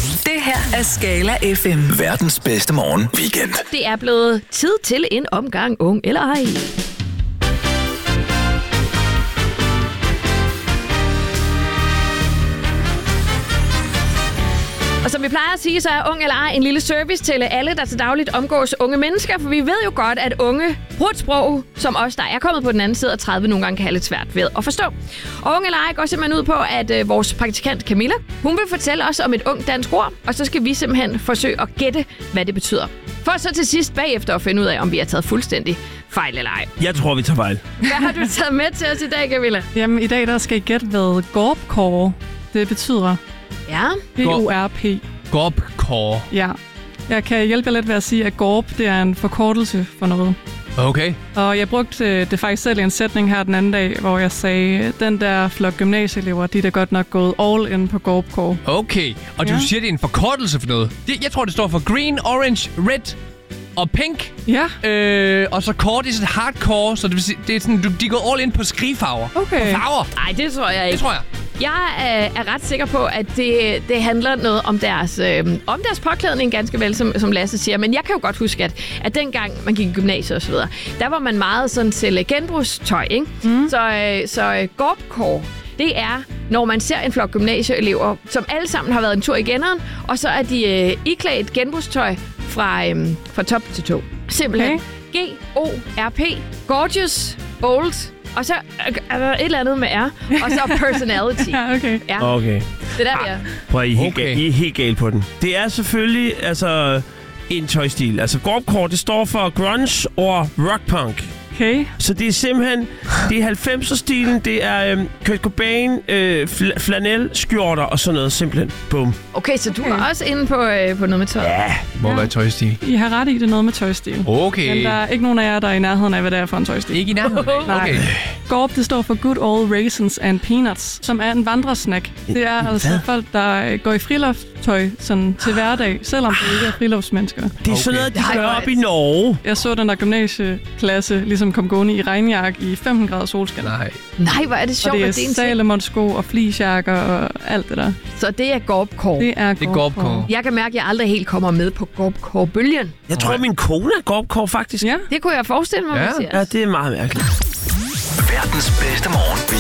Det her er Skala FM. Verdens bedste morgen weekend. Det er blevet tid til en omgang ung eller ej. Og som vi plejer at sige, så er ung eller ej en lille service til alle, der til dagligt omgås unge mennesker. For vi ved jo godt, at unge bruger et sprog, som os, der er kommet på den anden side af 30, nogle gange kan have lidt svært ved at forstå. Og ung eller ej går simpelthen ud på, at vores praktikant Camilla, hun vil fortælle os om et ungt dansk ord, og så skal vi simpelthen forsøge at gætte, hvad det betyder. For så til sidst bagefter at finde ud af, om vi har taget fuldstændig fejl eller ej. Jeg tror, vi tager fejl. Hvad har du taget med til os i dag, Camilla? Jamen, i dag der skal I gætte, hvad gorpcore det betyder. Ja. G-O-R-P. Gorpcore. Ja. Jeg kan hjælpe jer lidt ved at sige, at gorp, det er en forkortelse for noget. Okay. Og jeg brugte det faktisk selv i en sætning her den anden dag, hvor jeg sagde, den der flok gymnasieelever, de er da godt nok gået all in på gorpcore. Okay. Og du siger, det er en forkortelse for noget. Jeg tror, det står for green, orange, red og pink. Ja. Og så core, det er sådan hardcore, så det er sådan, de går all in på skrigfarver. Okay. På farver. Nej, det tror jeg ikke. Det tror jeg. Jeg er ret sikker på, at det handler noget om deres påklædning, ganske vel, som Lasse siger. Men jeg kan jo godt huske, at dengang man gik i gymnasiet og så videre, der var man meget sådan til genbrugstøj, ikke? Mm. Så gorpcore, det er, når man ser en flok gymnasieelever, som alle sammen har været en tur i genneren, og så er de iklædt genbrugstøj fra top til tå. Simpelthen. Okay. G-O-R-P. Gorgeous, old. Og så er der et eller andet med R, og så personality. Ja, okay. Ja. Okay. Det der, vi er. Prøv, I er helt galt på den. Det er selvfølgelig en tøjstil. Altså, gorpcore, det står for grunge og rockpunk. Okay. Så det er simpelthen, det er 90'er-stilen, det er Kurt Cobain, flanelskjorter og sådan noget, simpelthen. Bum. Okay, så du er også inde på noget med tøj. Ja. Må være tøjstil. I har ret i, det noget med tøjstil. Okay. Men der er ikke nogen af jer, der er i nærheden af, hvad det er for en tøjstil. Ikke i nærheden. Okay. Gorp, det står for Good Old Raisins and Peanuts, som er en vandresnack. Det er altså folk, der går i frilufttøj sådan til hverdag, selvom de ikke er friluftsmennesker. Det er sådan noget, de gør op i Norge. Jeg så den der gymnasieklasse ligesom kom gående i regnjakke i 15 grader solskin. Nej, hvor er det sjovt, og det at det er en Salomon-sko og fleecejakker og alt det der. Så det er gorpcore. Det er gorpcore. Jeg kan mærke, at jeg aldrig helt kommer med på gorpcore-bølgen. Jeg tror, min kone er gorpcore, faktisk. Ja. Det kunne jeg forestille mig, Ja. Mathias. Ja, det er meget mærkeligt. Verdens bedste morgen